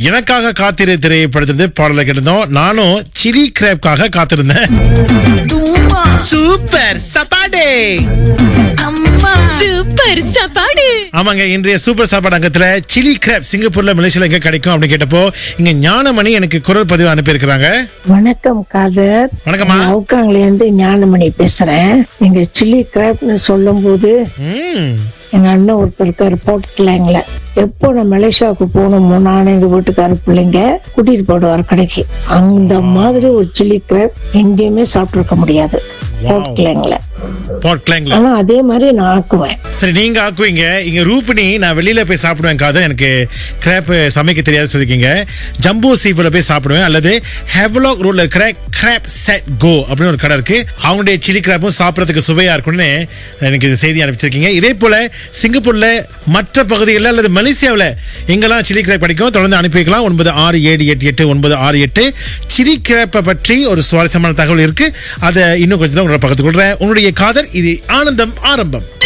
எனக்காக காத்திரு திரைப்படத்திலிருந்து பாடலை கேட்டிருந்தோம். நானும் சில்லி கிராப்காக காத்திருந்தேன். சூப்பர் சாப்பாடு. சூப்பர் சாப்பாடு. ஆமாங்க, இன்றைய சூப்பர் சாப்பாடு அங்கத்துல சில்லி கிராப் சிங்கப்பூர்ல மலேசியால எங்க கிடைக்கும் அப்படின்னு கேட்டப்போ இங்க ஞானமணி எனக்கு குரல் பதிவு அனுப்பி இருக்கிறாங்க. வணக்கம் காதர். வணக்கம்மா. அவுக்காங்கல இருந்து ஞானமணி பேசுறேன். நீங்க சில்லி கிராப்னு சொல்லும் போது எங்க அண்ணன் ஒருத்தர் இருக்காரு போர்ட்லாண்ட்ல. எப்போ நான் மலேசியாவுக்கு போகணுமோ நானும் எங்க வீட்டுக்கார பிள்ளைங்க கூட்டிட்டு போடுவார் கடைக்கு. அந்த மாதிரி ஒரு சில்லி கிராப் எங்கேயுமே சாப்பிட்டு இருக்க முடியாது போர்ட்லாண்ட்ல. ஆனா அதே மாதிரி நான் ஆக்குவேன். சரி, நீங்க ஆக்குவீங்க. இங்க ரூபினி நான் வெளியில போய் சாப்பிடுவேன் காதல், எனக்கு கிராப் சமைக்க தெரியாது சொல்லிருக்கீங்க. ஜம்போ சீஃபுட்ல போய் சாப்பிடுவேன், அல்லது ஹெவலாக் ரோட்ல இருக்கிற கிராப் செட் கோ அப்படின்னு ஒரு கடை இருக்கு. அவங்களுடைய சில்லி கிராப்பும் சாப்பிடறதுக்கு சுவையா இருக்கும்னு எனக்கு செய்தி அனுப்பிச்சிருக்கீங்க. இதே போல சிங்கப்பூர்ல மற்ற பகுதிகளில் அல்லது மலேசியாவில் எங்கெல்லாம் சில்லி கிராப் கிடைக்கும் தொடர்ந்து அனுப்பி வைக்கலாம். 96788968. சில்லி கிராப்பை பற்றி ஒரு சுவாரஸ்யமான தகவல் இருக்கு, அதை இன்னும் கொஞ்சம் தான் உங்களோட பக்கத்துக்கு விடுறேன். உங்களுடைய காதல் இது ஆனந்தம் ஆரம்பம்.